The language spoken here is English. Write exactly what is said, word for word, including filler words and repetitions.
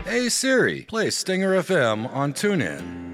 Hey Siri, play Stinger F M on TuneIn.